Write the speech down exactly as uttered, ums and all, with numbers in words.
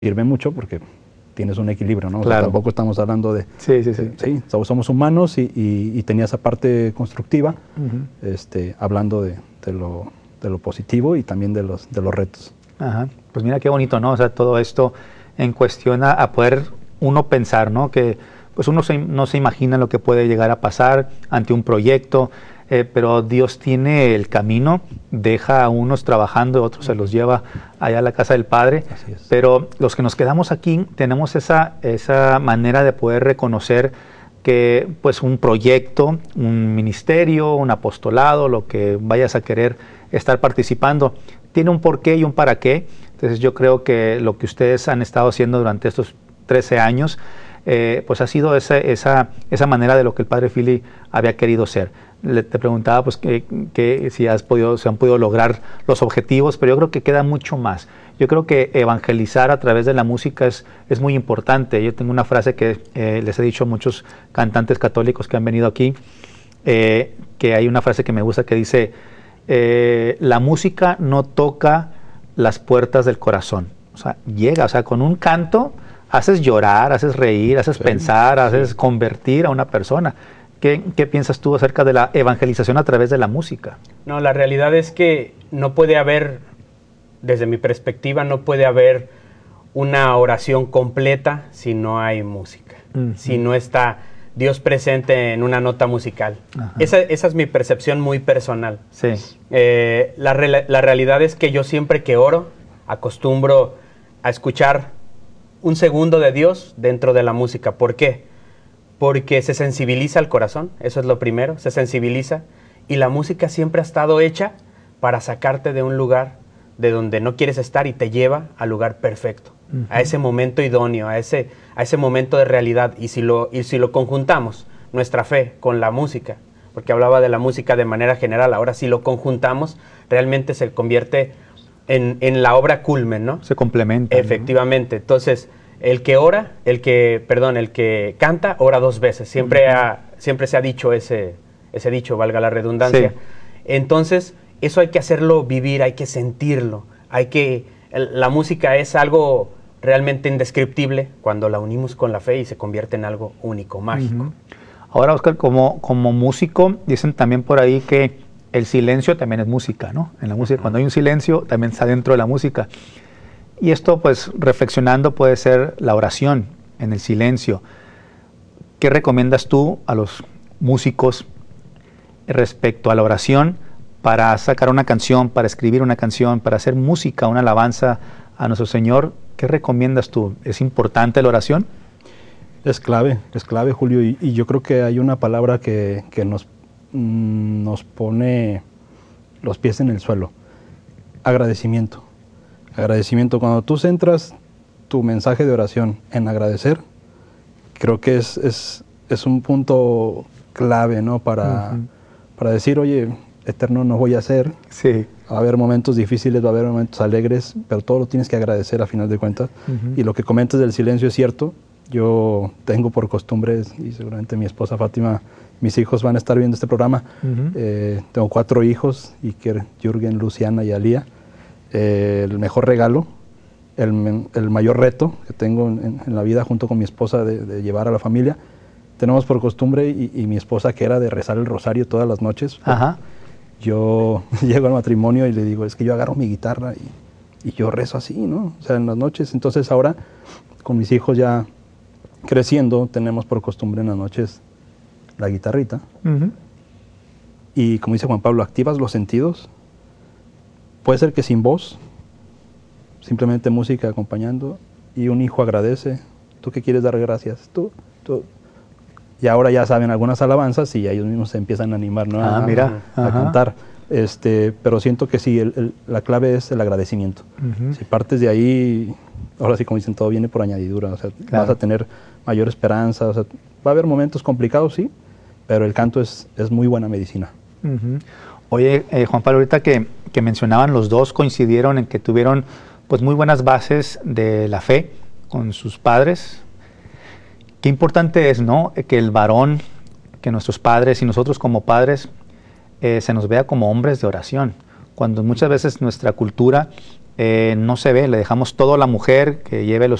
sirve mucho porque tienes un equilibrio, ¿no? O Claro. sea, tampoco estamos hablando de... Sí, sí, sí. Sí, somos humanos y, y, y tenía esa parte constructiva, Uh-huh. este, hablando de, de, lo, de lo positivo y también de los, de los retos. Ajá. Pues mira qué bonito, ¿no? O sea, todo esto en cuestión a, a poder uno pensar, ¿no? Que pues uno se, no se imagina lo que puede llegar a pasar ante un proyecto, eh, pero Dios tiene el camino, deja a unos trabajando, otros se los lleva allá a la casa del Padre. Así es. Pero los que nos quedamos aquí tenemos esa, esa manera de poder reconocer que pues un proyecto, un ministerio, un apostolado, lo que vayas a querer estar participando, tiene un porqué y un para qué. Entonces yo creo que lo que ustedes han estado haciendo durante estos trece años, eh, pues ha sido esa, esa, esa manera de lo que el Padre Philly había querido ser. Le, te preguntaba pues que, que si has podido, se han podido lograr los objetivos, pero yo creo que queda mucho más. Yo creo que evangelizar a través de la música es, es muy importante. Yo tengo una frase que eh, les he dicho a muchos cantantes católicos que han venido aquí, eh, que hay una frase que me gusta que dice, eh, la música no toca las puertas del corazón. O sea, llega, o sea, con un canto haces llorar, haces reír, haces Sí, pensar, sí. haces convertir a una persona. ¿Qué, ¿Qué piensas tú acerca de la evangelización a través de la música? No, la realidad es que no puede haber, desde mi perspectiva, no puede haber una oración completa si no hay música, Uh-huh. si no está Dios presente en una nota musical. Ajá. Esa, esa es mi percepción muy personal. Sí. Eh, la, re- la realidad es que yo siempre que oro acostumbro a escuchar un segundo de Dios dentro de la música. ¿Por qué? Porque se sensibiliza el corazón, eso es lo primero, se sensibiliza, y la música siempre ha estado hecha para sacarte de un lugar de donde no quieres estar y te lleva al lugar perfecto, Uh-huh. a ese momento idóneo, a ese, a ese momento de realidad. Y si, lo, y si lo conjuntamos, nuestra fe con la música, porque hablaba de la música de manera general, ahora si lo conjuntamos, realmente se convierte en, en la obra culmen, ¿no? Se complementan. Efectivamente. Entonces, el que ora, el que, perdón, el que canta, ora dos veces. Siempre, Uh-huh. ha, siempre se ha dicho ese, ese dicho, valga la redundancia. Sí. Entonces, eso hay que hacerlo vivir, hay que sentirlo. Hay que, el- la música es algo realmente indescriptible cuando la unimos con la fe y se convierte en algo único, mágico. Uh-huh. Ahora, Oscar, como, como músico, dicen también por ahí que el silencio también es música, ¿no? En la música, Uh-huh. cuando hay un silencio, también está dentro de la música. Y esto, pues, reflexionando, puede ser la oración en el silencio. ¿Qué recomiendas tú a los músicos respecto a la oración para sacar una canción, para escribir una canción, para hacer música, una alabanza a nuestro Señor? ¿Qué recomiendas tú? ¿Es importante la oración? Es clave, es clave, Julio, y, y yo creo que hay una palabra que, que nos, mm, nos pone los pies en el suelo. Agradecimiento. Agradecimiento. Cuando tú centras tu mensaje de oración en agradecer, creo que es, es, es un punto clave, ¿no? Para, Uh-huh. para decir, oye, Eterno, no voy a hacer. Sí. Va a haber momentos difíciles, va a haber momentos alegres, pero todo lo tienes que agradecer a final de cuentas. Uh-huh. Y lo que comentas del silencio es cierto. Yo tengo por costumbre, y seguramente mi esposa Fátima, mis hijos van a estar viendo este programa. Uh-huh. Eh, tengo cuatro hijos, Iker, Jürgen, Luciana y Alía. Eh, el mejor regalo, el, men- el mayor reto que tengo en, en la vida junto con mi esposa de, de llevar a la familia. Tenemos por costumbre, y, y mi esposa que era de rezar el rosario todas las noches. Ajá. Yo llego al matrimonio y le digo, es que yo agarro mi guitarra y, y yo rezo así, ¿no? O sea, en las noches. Entonces ahora, con mis hijos ya creciendo, tenemos por costumbre en las noches la guitarrita. Uh-huh. Y como dice Juan Pablo, activas los sentidos. Puede ser que sin voz, simplemente música acompañando, y un hijo agradece. ¿Tú qué quieres dar gracias? Tú, tú. Y ahora ya saben algunas alabanzas y ellos mismos se empiezan a animar, ¿no? Ah, a, mira. a Ajá. cantar. Este, pero siento que sí, el- el- la clave es el agradecimiento. Uh-huh. Si partes de ahí, ahora sí como dicen, todo viene por añadidura. O sea, Claro. vas a tener mayor esperanza. O sea, va a haber momentos complicados, sí, pero el canto es, es muy buena medicina. Uh-huh. Oye, eh, Juan Pablo, ahorita que, que mencionaban, los dos coincidieron en que tuvieron pues muy buenas bases de la fe con sus padres. Qué importante es, ¿no?, que el varón, que nuestros padres y nosotros como padres eh, se nos vea como hombres de oración, cuando muchas veces nuestra cultura eh, no se ve, le dejamos todo a la mujer que lleve los